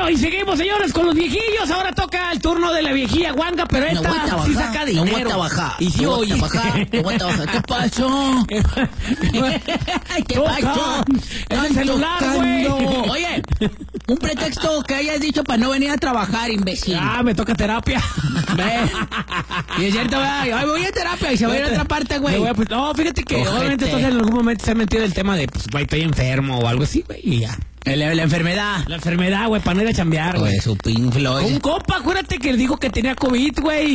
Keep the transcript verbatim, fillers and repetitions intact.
Bueno, y seguimos, señores, con los viejillos. Ahora toca el turno de la viejilla guanga, pero esta sí saca dinero. No voy a trabajar. Y sí, no voy oye. a trabajar. No voy a trabajar. ¿Qué pasó? ¿Qué pasó? Es el celular, güey. Oye, un pretexto que hayas dicho para no venir a trabajar, imbécil. Ah, me toca terapia. Ve. Y es cierto, güey. Ay, voy a terapia y se va a ir a otra parte, güey. No, fíjate que Ojete. obviamente entonces en algún momento se ha metido el tema de, pues, güey, estoy enfermo o algo así, güey, y ya. La, la enfermedad. La enfermedad, güey, para no ir a chambear, güey. Pues su Pink Floyd. Un compa, acuérdate que dijo que tenía COVID, güey.